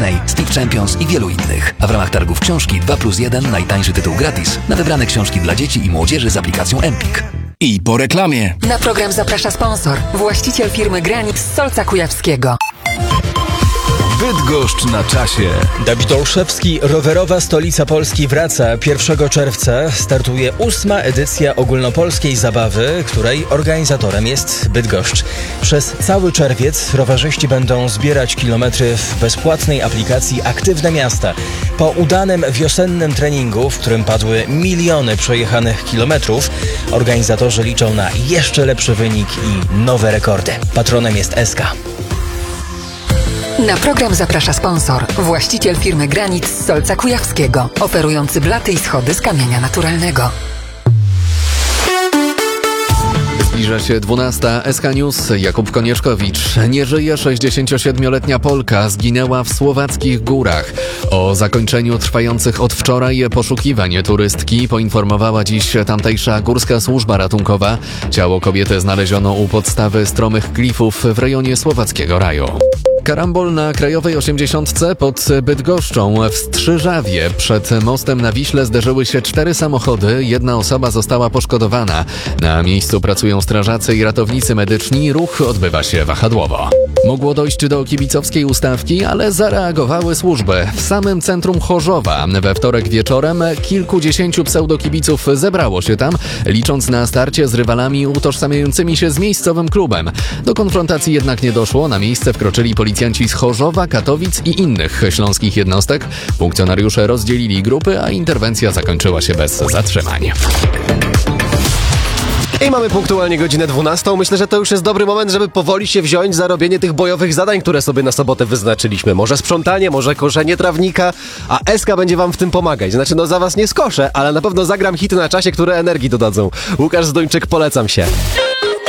Disney, Steve Champions i wielu innych. A w ramach targów książki 2+1 najtańszy tytuł gratis na wybrane książki dla dzieci i młodzieży z aplikacją Empik. I po reklamie. Na program zaprasza sponsor, właściciel firmy Granit z Solca Kujawskiego. Bydgoszcz na czasie. Dawid Olszewski, rowerowa stolica Polski wraca. 1 czerwca startuje 8. edycja ogólnopolskiej zabawy, której organizatorem jest Bydgoszcz. Przez cały czerwiec rowerzyści będą zbierać kilometry w bezpłatnej aplikacji Aktywne Miasta. Po udanym wiosennym treningu, w którym padły miliony przejechanych kilometrów, organizatorzy liczą na jeszcze lepszy wynik i nowe rekordy. Patronem jest SK. Na program zaprasza sponsor, właściciel firmy Granit z Solca Kujawskiego, oferujący blaty i schody z kamienia naturalnego. Zbliża się 12. SK News. Jakub Konieczkowicz. Nie żyje 67-letnia Polka. Zginęła w słowackich górach. O zakończeniu trwających od wczoraj poszukiwań turystki poinformowała dziś tamtejsza Górska Służba Ratunkowa. Ciało kobiety znaleziono u podstawy stromych klifów w rejonie Słowackiego Raju. Karambol na Krajowej 80 pod Bydgoszczą w Strzyżawie. Przed mostem na Wiśle zderzyły się 4 samochody. Jedna osoba została poszkodowana. Na miejscu pracują strażacy i ratownicy medyczni. Ruch odbywa się wahadłowo. Mogło dojść do kibicowskiej ustawki, ale zareagowały służby. W samym centrum Chorzowa we wtorek wieczorem kilkudziesięciu pseudokibiców zebrało się tam, licząc na starcie z rywalami utożsamiającymi się z miejscowym klubem. Do konfrontacji jednak nie doszło. Na miejsce wkroczyli policjanci z Chorzowa, Katowic i innych śląskich jednostek. Funkcjonariusze rozdzielili grupy, a interwencja zakończyła się bez zatrzymań. I mamy punktualnie godzinę 12. Myślę, że to już jest dobry moment, żeby powoli się wziąć za robienie tych bojowych zadań, które sobie na sobotę wyznaczyliśmy. Może sprzątanie, może koszenie trawnika, a SK będzie wam w tym pomagać. Znaczy, za was nie skoszę, ale na pewno zagram hity na czasie, które energii dodadzą. Łukasz Zdończyk, polecam się.